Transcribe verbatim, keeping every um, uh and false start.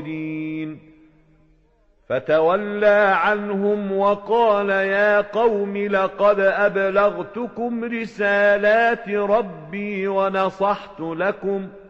فتولى عنهم وقال يا قوم لقد أبلغتكم رسالات ربي ونصحت لكم